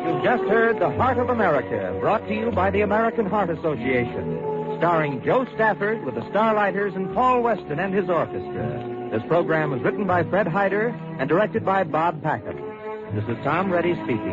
You've just heard The Heart of America, brought to you by the American Heart Association, starring Joe Stafford with the Starlighters and Paul Weston and his orchestra. This program was written by Fred Hyder and directed by Bob Packham. This is Tom Reddy speaking.